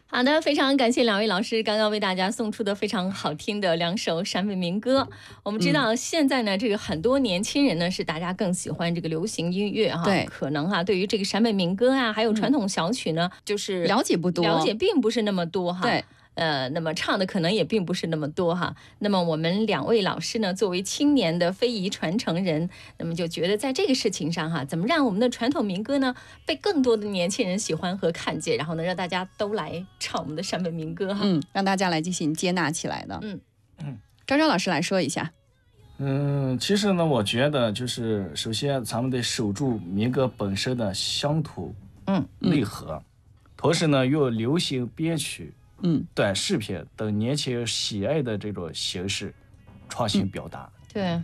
好的，非常感谢两位老师刚刚为大家送出的非常好听的2首陕北民歌。我们知道现在呢，这个很多年轻人呢是大家更喜欢这个流行音乐哈， 对， 可能对于这个陕北民歌啊，还有传统小曲呢，就是了解不多， 了解并不是那么多哈。 对。 那么唱的可能也并不是那么多哈。那么我们2位老师呢，作为青年的非遗传承人，那么就觉得在这个事情上哈，怎么让我们的传统民歌呢被更多的年轻人喜欢和看见，然后呢让大家都来唱我们的陕北民歌哈。 让大家来进行接纳起来的。昭昭老师来说一下。 其实呢，我觉得就是首先咱们得守住民歌本身的乡土内核，同时呢用流行编曲、短视频等年轻人喜爱的这种形式创新表达。 对。